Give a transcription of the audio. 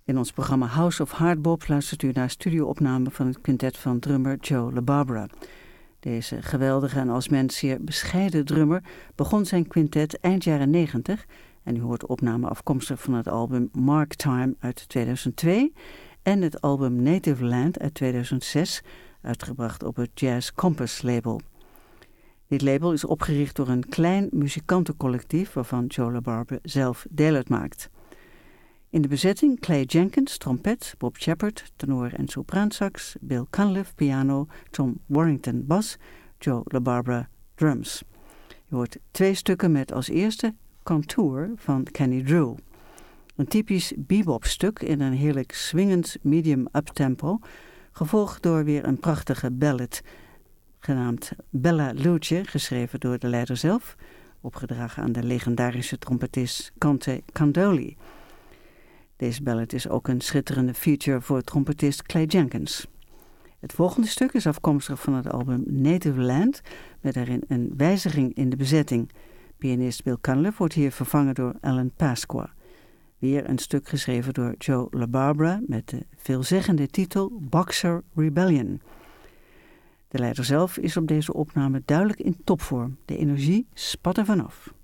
In ons programma House of Hardbop luistert u naar studioopname van het quintet van drummer Joe LaBarbera. Deze geweldige en als mens zeer bescheiden drummer begon zijn quintet eind jaren 90 en u hoort opname afkomstig van het album Mark Time uit 2002 en het album Native Land uit 2006, uitgebracht op het Jazz Compass label. Dit label is opgericht door een klein muzikantencollectief waarvan Joe LaBarbera zelf deel uitmaakt. In de bezetting Clay Jenkins, trompet, Bob Shepard, tenor en sopraansax, Bill Cunliffe, piano, Tom Warrington, bas, Joe LaBarbera, drums. Je hoort 2 stukken met als eerste Contour van Kenny Drew. Een typisch bebop-stuk in een heerlijk swingend medium uptempo, gevolgd door weer een prachtige ballad, genaamd Bella Luce, geschreven door de leider zelf, opgedragen aan de legendarische trompetist Conte Candoli. Deze ballad is ook een schitterende feature voor trompetist Clay Jenkins. Het volgende stuk is afkomstig van het album Native Land, met daarin een wijziging in de bezetting. Pianist Bill Cunliffe wordt hier vervangen door Alan Pasqua. Weer een stuk geschreven door Joe LaBarbera met de veelzeggende titel Boxer Rebellion. De leider zelf is op deze opname duidelijk in topvorm. De energie spat er vanaf.